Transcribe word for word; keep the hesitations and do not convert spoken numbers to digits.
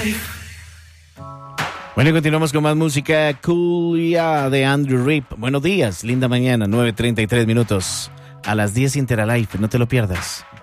Interalife. Bueno, y continuamos con más música cool ya de Andrew Rip. Buenos días, linda mañana, nueve treinta y tres minutos. A las diez Interalife, no te lo pierdas.